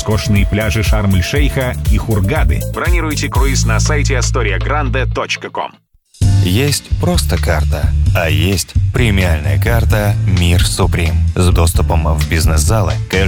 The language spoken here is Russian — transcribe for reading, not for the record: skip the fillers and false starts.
роскошные пляжи Шарм-эль-Шейха и Хургады. Бронируйте круиз на сайте astoriagrande.com. Есть просто карта, а есть премиальная карта «Мир Суприм» с доступом в бизнес-залы.